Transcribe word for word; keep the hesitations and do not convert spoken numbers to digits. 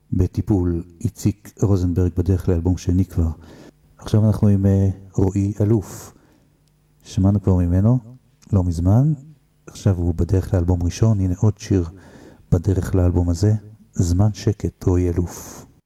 בטיפול איציק רוזנברג בדרך לאלבום שני כבר. עכשיו אנחנו עם רועי אלוף. שמענו כבר ממנו, לא מזמן. עכשיו הוא בדרך לאלבום ראשון. הנה עוד שיר בדרך לאלבום הזה. זמן שקט, רועי אלוף.